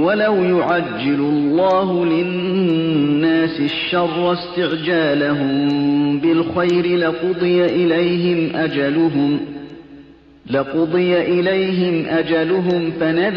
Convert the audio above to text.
وَلَوْ يُعَجِّلُ اللَّهُ لِلنَّاسِ الشَّرَّ اسْتِعْجَالَهُم بِالْخَيْرِ لَقُضِيَ إِلَيْهِمْ أَجَلُهُمْ فَنَذَرُ